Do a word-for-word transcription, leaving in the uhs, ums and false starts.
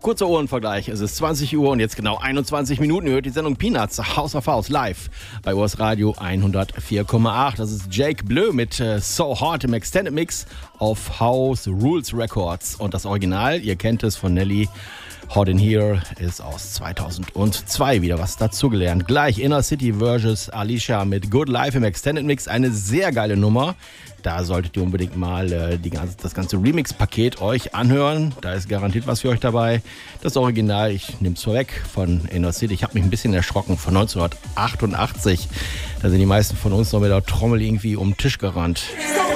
Kurzer Uhrenvergleich. Es ist zwanzig Uhr und jetzt genau einundzwanzig Minuten. Ihr hört die Sendung Peanuts, House of House, live bei U S Radio hundertvier Komma acht. Das ist Jake Bleu mit äh, So Hot im Extended Mix auf House Rules Records. Und das Original, ihr kennt es von Nelly, Hot in Here, ist aus zweitausendzwei. Wieder was dazugelernt. Gleich Inner City versus Alicia mit Good Life im Extended Mix. Eine sehr geile Nummer. Da solltet ihr unbedingt mal äh, die ganze, das ganze Remix-Paket euch anhören. Da ist garantiert was für euch dabei. Das Original, ich nehme es vorweg, von Inner City. Ich habe mich ein bisschen erschrocken, von neunzehnhundertachtundachtzig. Da sind die meisten von uns noch mit der Trommel irgendwie um den Tisch gerannt.